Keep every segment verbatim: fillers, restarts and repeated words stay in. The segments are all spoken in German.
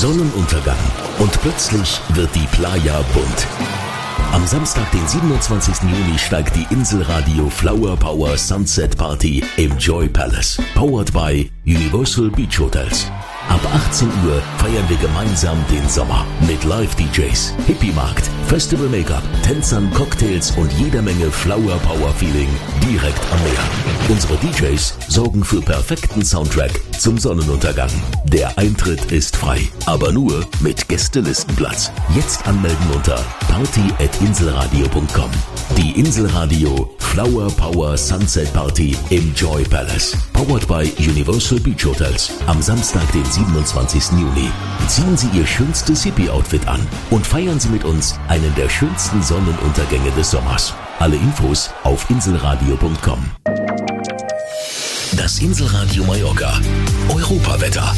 Sonnenuntergang und plötzlich wird die Playa bunt. Am Samstag, den siebenundzwanzigsten Juni, steigt die Inselradio Flower Power Sunset Party im Joy Palace. Powered by Universal Beach Hotels. Ab achtzehn Uhr feiern wir gemeinsam den Sommer mit Live-D Js, Hippie-Markt, Festival-Make-up, Tänzern, Cocktails und jeder Menge Flower-Power-Feeling direkt am Meer. Unsere D Js sorgen für perfekten Soundtrack zum Sonnenuntergang. Der Eintritt ist frei, aber nur mit Gästelistenplatz. Jetzt anmelden unter party at inselradio punkt com. Die Inselradio Flower Power Sunset Party im Joy Palace. Powered by Universal Beach Hotels. Am Samstag, den siebenundzwanzigsten Juni. Ziehen Sie Ihr schönstes Hippie-Outfit an und feiern Sie mit uns einen der schönsten Sonnenuntergänge des Sommers. Alle Infos auf inselradio punkt com. Das Inselradio Mallorca. Europawetter.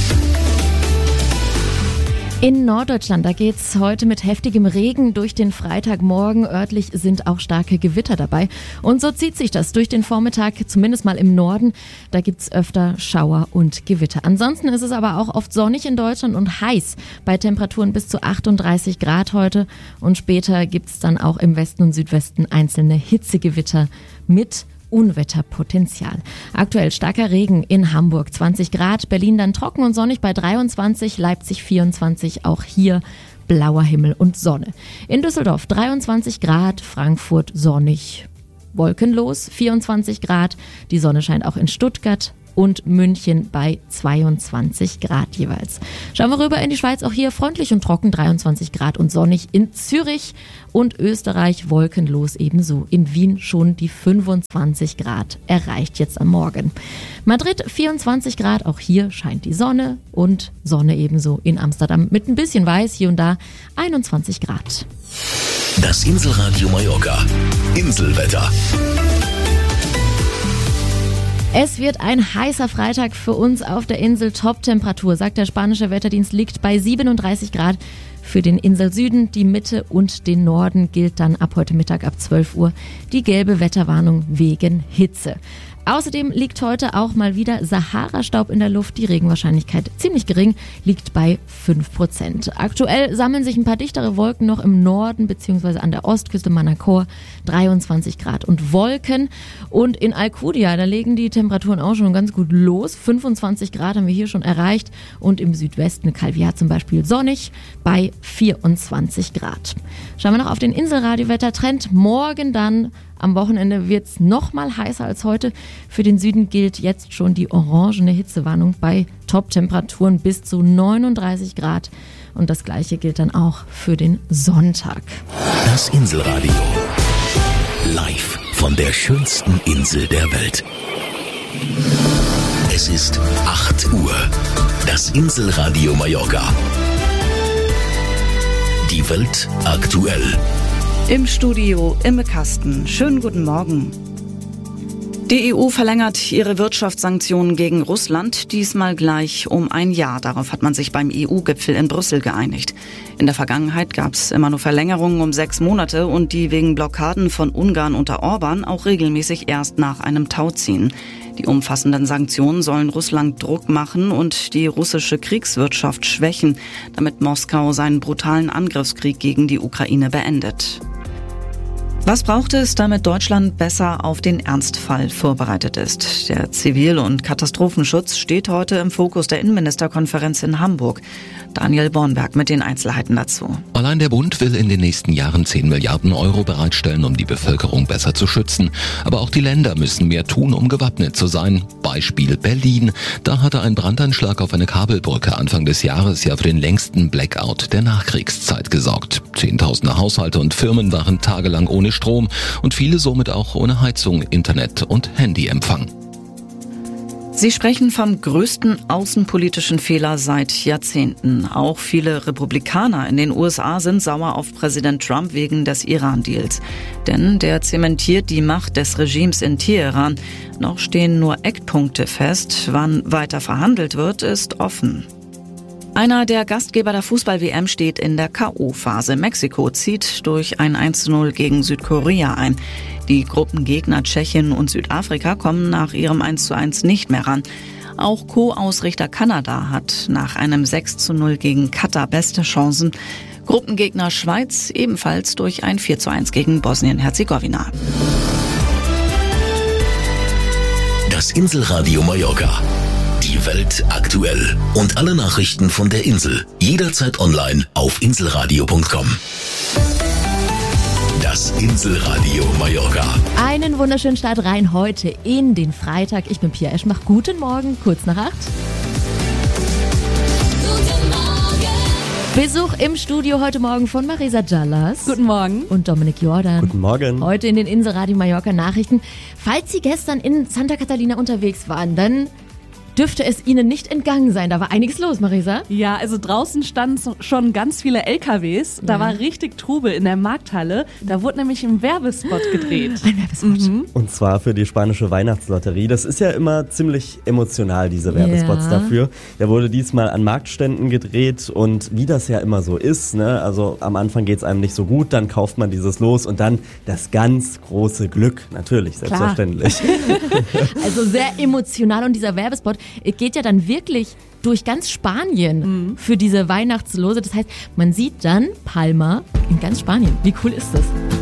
In Norddeutschland, da geht's heute mit heftigem Regen durch den Freitagmorgen. Örtlich sind auch starke Gewitter dabei. Und so zieht sich das durch den Vormittag, zumindest mal im Norden. Da gibt's öfter Schauer und Gewitter. Ansonsten ist es aber auch oft sonnig in Deutschland und heiß. Bei Temperaturen bis zu achtunddreißig Grad heute. Und später gibt's dann auch im Westen und Südwesten einzelne Hitzegewitter mit Unwetterpotenzial. Aktuell starker Regen in Hamburg, zwanzig Grad, Berlin dann trocken und sonnig bei dreiundzwanzig, Leipzig vierundzwanzig, auch hier blauer Himmel und Sonne. In Düsseldorf dreiundzwanzig Grad, Frankfurt sonnig, wolkenlos, vierundzwanzig Grad, die Sonne scheint auch in Stuttgart und München bei zweiundzwanzig Grad jeweils. Schauen wir rüber in die Schweiz, auch hier freundlich und trocken, dreiundzwanzig Grad und sonnig. In Zürich und Österreich wolkenlos ebenso. In Wien schon die fünfundzwanzig Grad erreicht jetzt am Morgen. Madrid vierundzwanzig Grad, auch hier scheint die Sonne und Sonne ebenso in Amsterdam mit ein bisschen Weiß, hier und da einundzwanzig Grad. Das Inselradio Mallorca. Inselwetter. Es wird ein heißer Freitag für uns auf der Insel. Top-Temperatur, sagt der spanische Wetterdienst, liegt bei siebenunddreißig Grad. Für den Inselsüden, die Mitte und den Norden gilt dann ab heute Mittag ab zwölf Uhr die gelbe Wetterwarnung wegen Hitze. Außerdem liegt heute auch mal wieder Sahara-Staub in der Luft. Die Regenwahrscheinlichkeit ziemlich gering, liegt bei fünf Prozent. Aktuell sammeln sich ein paar dichtere Wolken noch im Norden bzw. an der Ostküste Manacor, dreiundzwanzig Grad und Wolken. Und in Alcudia, da legen die Temperaturen auch schon ganz gut los. fünfundzwanzig Grad haben wir hier schon erreicht und im Südwesten Calviá zum Beispiel sonnig bei vierundzwanzig Grad. Schauen wir noch auf den Inselradio-Wettertrend. Morgen dann am Wochenende wird es noch mal heißer als heute. Für den Süden gilt jetzt schon die orangene Hitzewarnung bei Top-Temperaturen bis zu neununddreißig Grad. Und das Gleiche gilt dann auch für den Sonntag. Das Inselradio. Live von der schönsten Insel der Welt. Es ist acht Uhr. Das Inselradio Mallorca. Die Welt aktuell. Im Studio Imme Kasten. Schönen guten Morgen. Die E U verlängert ihre Wirtschaftssanktionen gegen Russland, diesmal gleich um ein Jahr. Darauf hat man sich beim E U-Gipfel in Brüssel geeinigt. In der Vergangenheit gab es immer nur Verlängerungen um sechs Monate und die wegen Blockaden von Ungarn unter Orban auch regelmäßig erst nach einem Tauziehen. Die umfassenden Sanktionen sollen Russland Druck machen und die russische Kriegswirtschaft schwächen, damit Moskau seinen brutalen Angriffskrieg gegen die Ukraine beendet. Was braucht es, damit Deutschland besser auf den Ernstfall vorbereitet ist? Der Zivil- und Katastrophenschutz steht heute im Fokus der Innenministerkonferenz in Hamburg. Daniel Bornberg mit den Einzelheiten dazu. Allein der Bund will in den nächsten Jahren zehn Milliarden Euro bereitstellen, um die Bevölkerung besser zu schützen. Aber auch die Länder müssen mehr tun, um gewappnet zu sein. Beispiel Berlin. Da hatte ein Brandanschlag auf eine Kabelbrücke Anfang des Jahres ja für den längsten Blackout der Nachkriegszeit gesorgt. Zehntausende Haushalte und Firmen waren tagelang ohne Strom und viele somit auch ohne Heizung, Internet und Handyempfang. Sie sprechen vom größten außenpolitischen Fehler seit Jahrzehnten. Auch viele Republikaner in den U S A sind sauer auf Präsident Trump wegen des Iran-Deals. Denn der zementiert die Macht des Regimes in Teheran. Noch stehen nur Eckpunkte fest. Wann weiter verhandelt wird, ist offen. Einer der Gastgeber der Fußball-W M steht in der K O-Phase. Mexiko zieht durch ein eins zu null gegen Südkorea ein. Die Gruppengegner Tschechien und Südafrika kommen nach ihrem eins zu eins nicht mehr ran. Auch Co-Ausrichter Kanada hat nach einem sechs zu null gegen Katar beste Chancen. Gruppengegner Schweiz ebenfalls durch ein vier zu eins gegen Bosnien-Herzegowina. Das Inselradio Mallorca. Die Welt aktuell. Und alle Nachrichten von der Insel. Jederzeit online auf inselradio punkt com. Das Inselradio Mallorca. Einen wunderschönen Start rein heute in den Freitag. Ich bin Pia Eschmach. Guten Morgen, kurz nach acht. Besuch im Studio heute Morgen von Marisa Jallas. Guten Morgen. Und Dominik Jordan. Guten Morgen. Heute in den Inselradio Mallorca Nachrichten. Falls Sie gestern in Santa Catalina unterwegs waren, dann dürfte es Ihnen nicht entgangen sein. Da war einiges los, Marisa. Ja, also draußen standen schon ganz viele L K Ws. Da Ja. war richtig Trubel in der Markthalle. Da wurde nämlich ein Werbespot gedreht. Ein Werbespot. Mhm. Und zwar für die spanische Weihnachtslotterie. Das ist ja immer ziemlich emotional, diese Werbespots Ja. dafür. Der wurde diesmal an Marktständen gedreht und wie das ja immer so ist, ne? Also am Anfang geht es einem nicht so gut, dann kauft man dieses Los und dann das ganz große Glück. Natürlich, selbstverständlich. Also sehr emotional. Und dieser Werbespot geht ja dann wirklich durch ganz Spanien Mhm. für diese Weihnachtslose. Das heißt, man sieht dann Palma in ganz Spanien. Wie cool ist das?